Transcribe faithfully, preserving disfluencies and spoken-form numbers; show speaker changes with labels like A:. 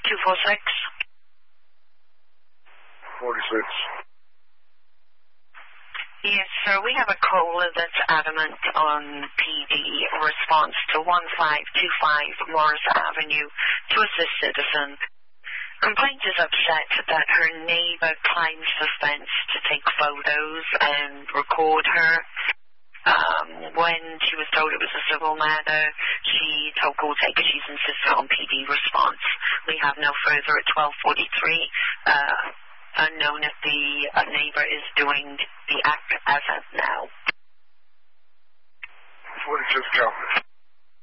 A: two four six.
B: forty-six.
A: Yes, sir. We have a caller that's adamant on P D response to one five two five Morris Avenue to assist citizen. Complaint is upset that her neighbor climbs the fence to take photos and record her. Um, when she was told it was a civil matter, she told call taker she's insisted on P D response. We have no further at twelve forty-three. Uh, unknown if the uh, neighbor is doing the act as of now.
B: forty-six Calvin.